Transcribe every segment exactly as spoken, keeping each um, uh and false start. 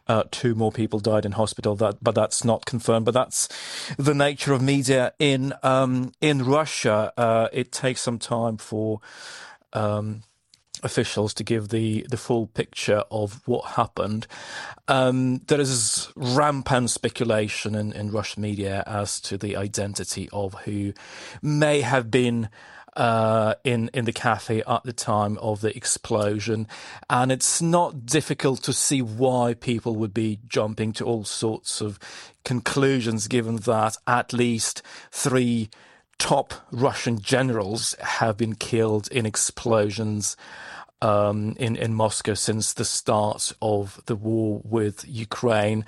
uh, two more people died in hospital, that, but that's not confirmed. But that's the nature of media in um, in Russia. Uh, it takes some time for um, officials to give the, the full picture of what happened. Um, there is rampant speculation in, in Russian media as to the identity of who may have been uh, in, in the cafe at the time of the explosion. And it's not difficult to see why people would be jumping to all sorts of conclusions, given that at least three top Russian generals have been killed in explosions um, in, in Moscow since the start of the war with Ukraine.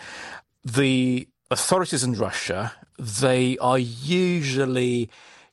The authorities in Russia, they are usually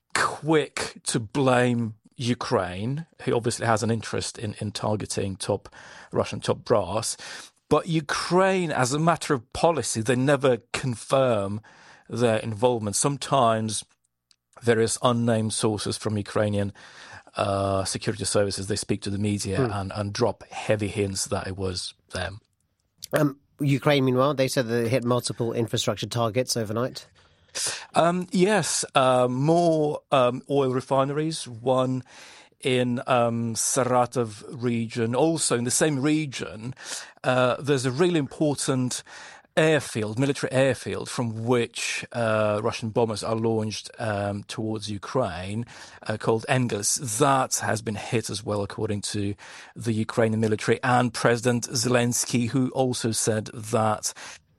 quick to blame Ukraine, who obviously has an interest in, in targeting top Russian top brass. But Ukraine, as a matter of policy, they never confirm their involvement. Sometimes various unnamed sources from Ukrainian uh, security services, they speak to the media mm. and, and drop heavy hints that it was them. Um, Ukraine, meanwhile, they said they hit multiple infrastructure targets overnight. Um, yes, uh, more um, oil refineries, one in um, Saratov region. Also in the same region, uh, there's a really important airfield, military airfield, from which uh, Russian bombers are launched um, towards Ukraine, uh, called Engels. That has been hit as well, according to the Ukrainian military and President Zelensky, who also said that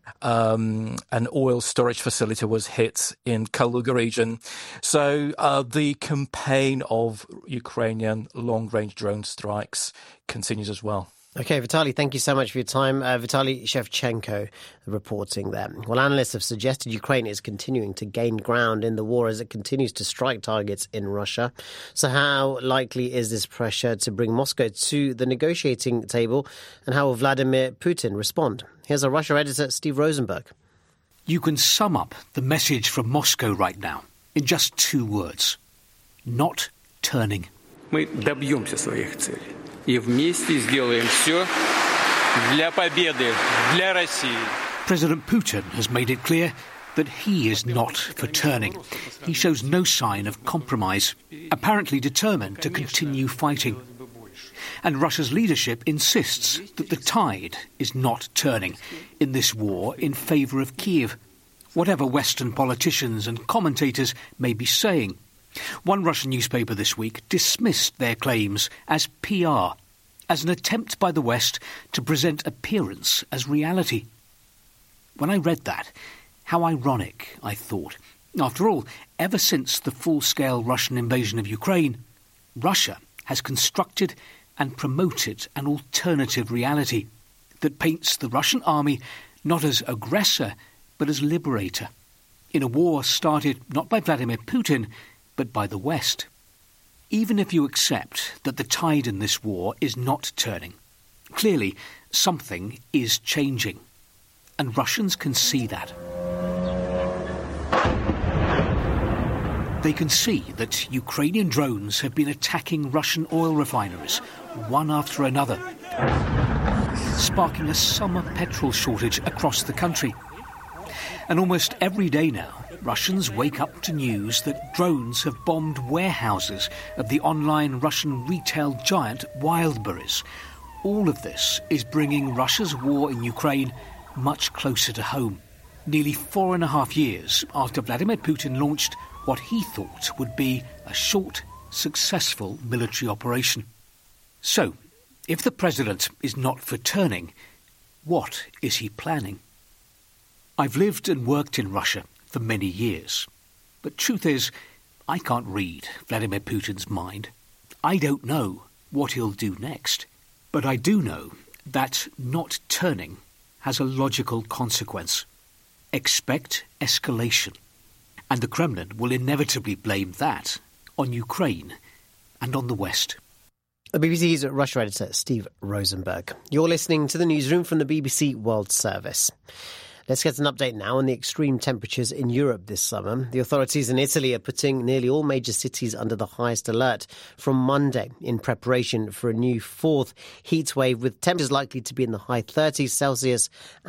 um, an oil storage facility was hit in Kaluga region. So uh, the campaign of Ukrainian long-range drone strikes continues as well. OK, Vitaly, thank you so much for your time. Uh, Vitaly Shevchenko reporting there. Well, analysts have suggested Ukraine is continuing to gain ground in the war as it continues to strike targets in Russia. So how likely is this pressure to bring Moscow to the negotiating table, and how will Vladimir Putin respond? Here's our Russia editor, Steve Rosenberg. You can sum up the message from Moscow right now in just two words. Not turning. Мы добьемся своих целей. И вместе сделаем все для победы, для России. President Putin has made it clear that he is not for turning. He shows no sign of compromise, apparently determined to continue fighting. And Russia's leadership insists that the tide is not turning in this war in favour of Kyiv, whatever Western politicians and commentators may be saying. One Russian newspaper this week dismissed their claims as P R, as an attempt by the West to present appearance as reality. When I read that, how ironic, I thought. After all, ever since the full-scale Russian invasion of Ukraine, Russia has constructed and promoted an alternative reality that paints the Russian army not as aggressor, but as liberator, in a war started not by Vladimir Putin, but by the West. Even if you accept that the tide in this war is not turning, clearly something is changing. And Russians can see that. They can see that Ukrainian drones have been attacking Russian oil refineries, one after another, sparking a summer petrol shortage across the country. And almost every day now, Russians wake up to news that drones have bombed warehouses of the online Russian retail giant Wildberries. All of this is bringing Russia's war in Ukraine much closer to home. Nearly four and a half years after Vladimir Putin launched what he thought would be a short, successful military operation. So, if the president is not for turning, what is he planning? I've lived and worked in Russia for many years. But truth is, I can't read Vladimir Putin's mind. I don't know what he'll do next. But I do know that not turning has a logical consequence. Expect escalation. And the Kremlin will inevitably blame that on Ukraine and on the West. The B B C's Russia editor, Steve Rosenberg. You're listening to the newsroom from the B B C World Service. Let's get an update now on the extreme temperatures in Europe this summer. The authorities in Italy are putting nearly all major cities under the highest alert from Monday in preparation for a new fourth heat wave, with temperatures likely to be in the high thirties Celsius